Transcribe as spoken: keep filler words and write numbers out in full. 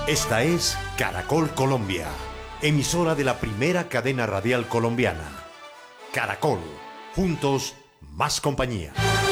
Esta es Caracol Colombia, emisora de la primera cadena radial colombiana. Caracol, juntos, más compañía.